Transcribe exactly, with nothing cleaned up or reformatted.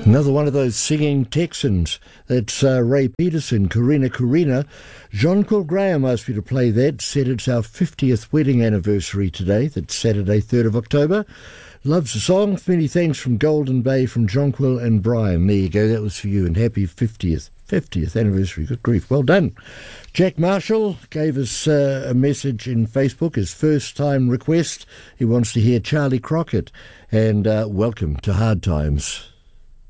Another one of those singing Texans. That's uh, Ray Peterson, Karina Karina. Jean-Paul Graham asked me to play that. Said it's our fiftieth wedding anniversary today. That's Saturday, third of October. Loves the song. Many thanks from Golden Bay, from Jonquil and Brian. There you go. That was for you. And happy fiftieth. fiftieth anniversary. Good grief. Well done. Jack Marshall gave us uh, a message in Facebook, his first time request. He wants to hear Charlie Crockett. And uh, welcome to Hard Times.